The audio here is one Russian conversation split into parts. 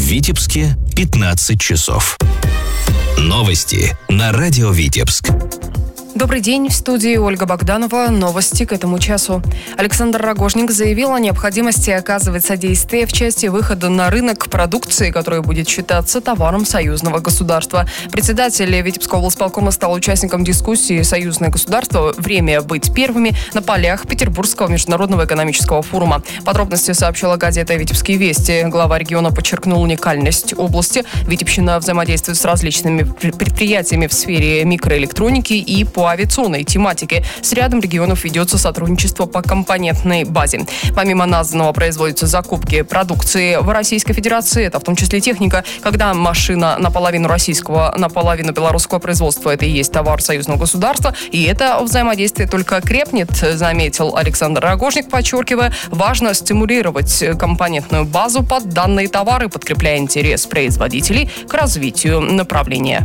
Витебске 15 часов. Новости на радио Витебск. Добрый день, в студии Ольга Богданова. Новости к этому часу. Александр Рогожник заявил о необходимости оказывать содействие в части выхода на рынок продукции, которая будет считаться товаром союзного государства. Председатель Витебского облсполкома стал участником дискуссии «Союзное государство. Время быть первыми» на полях Петербургского международного экономического форума. Подробности сообщила газета «Витебские вести». Глава региона подчеркнул уникальность области. Витебщина взаимодействует с различными предприятиями в сфере микроэлектроники и по авиационной тематике. С рядом регионов ведется сотрудничество по компонентной базе. Помимо названного производятся закупки продукции в Российской Федерации. Это в том числе техника. Когда машина наполовину российского, наполовину белорусского производства, это и есть товар союзного государства. И это взаимодействие только крепнет, заметил Александр Рогожник, подчеркивая, важно стимулировать компонентную базу под данные товары, подкрепляя интерес производителей к развитию направления.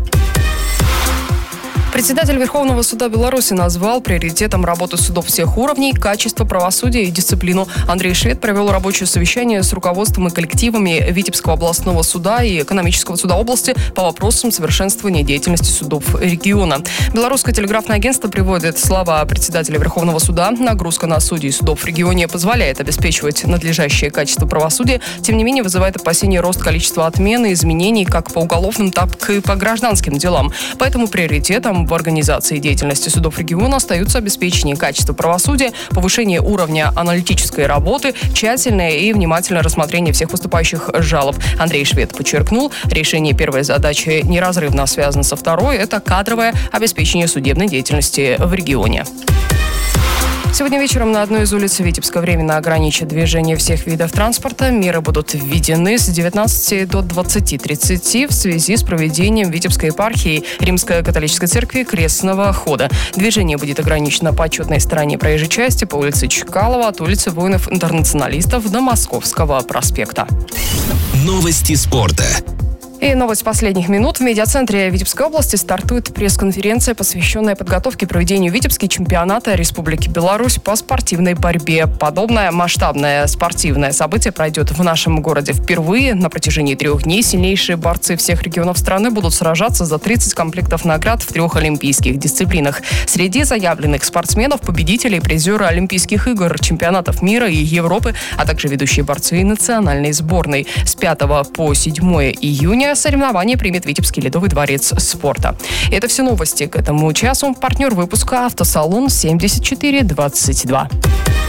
Председатель Верховного суда Беларуси назвал приоритетом работы судов всех уровней качество правосудия и дисциплину. Андрей Швед провел рабочее совещание с руководством и коллективами Витебского областного суда и экономического суда области по вопросам совершенствования деятельности судов региона. Белорусское телеграфное агентство приводит слова председателя Верховного суда. Нагрузка на судей судов в регионе позволяет обеспечивать надлежащее качество правосудия. Тем не менее, вызывает опасения рост количества отмен и изменений как по уголовным, так и по гражданским делам. Поэтому приоритетом в организации деятельности судов региона остаются обеспечение качества правосудия, повышение уровня аналитической работы, тщательное и внимательное рассмотрение всех поступающих жалоб. Андрей Швед подчеркнул, решение первой задачи неразрывно связано со второй – это кадровое обеспечение судебной деятельности в регионе. Сегодня вечером на одной из улиц Витебска временно ограничат движение всех видов транспорта. Меры будут введены с 19 до 20:30 в связи с проведением Витебской епархии Римской католической церкви крестного хода. Движение будет ограничено по отчетной стороне проезжей части по улице Чкалова от улицы воинов-интернационалистов до Московского проспекта. Новости спорта. И новость последних минут. В медиацентре Витебской области стартует пресс-конференция, посвященная подготовке и проведению Витебского чемпионата Республики Беларусь по спортивной борьбе. Подобное масштабное спортивное событие пройдет в нашем городе впервые. На протяжении 3 дней сильнейшие борцы всех регионов страны будут сражаться за 30 комплектов наград в 3 олимпийских дисциплинах. Среди заявленных спортсменов победители и призеры Олимпийских игр, чемпионатов мира и Европы, а также ведущие борцы и национальной сборной. С 5 по 7 июня соревнования примет Витебский ледовый дворец спорта. Это все новости к этому часу. Партнер выпуска — автосалон 7422.